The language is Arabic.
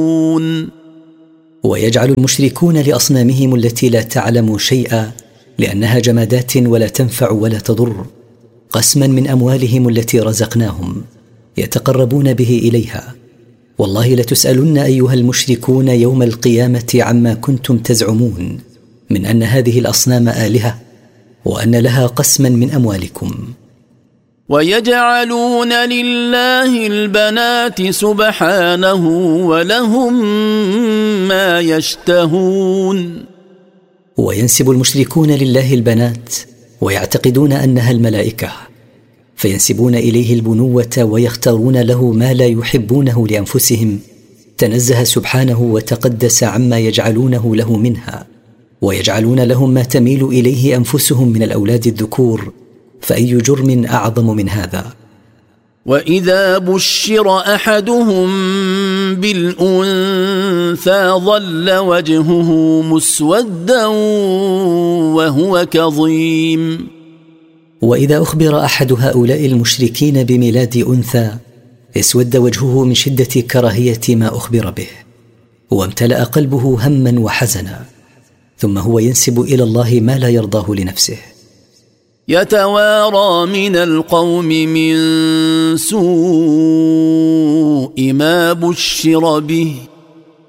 ويجعل المشركون لأصنامهم التي لا تعلم شيئا لأنها جمادات ولا تنفع ولا تضر قسما من أموالهم التي رزقناهم يتقربون به إليها. والله لتسألن أيها المشركون يوم القيامة عما كنتم تزعمون من أن هذه الأصنام آلهة وأن لها قسما من أموالكم. ويجعلون لله البنات سبحانه ولهم ما يشتهون. وينسب المشركون لله البنات ويعتقدون أنها الملائكة، فينسبون إليه البنوة ويختارون له ما لا يحبونه لأنفسهم، تنزه سبحانه وتقدس عما يجعلونه له منها، ويجعلون لهم ما تميل إليه أنفسهم من الأولاد الذكور، فأي جرم أعظم من هذا؟ وإذا بشر أحدهم بالأنثى ظل وجهه مسودا وهو كظيم. وإذا أخبر أحد هؤلاء المشركين بميلاد أنثى اسود وجهه من شدة كراهية ما أخبر به، وامتلأ قلبه هما وحزنا، ثم هو ينسب إلى الله ما لا يرضاه لنفسه. يتوارى من القوم من سوء ما بشر به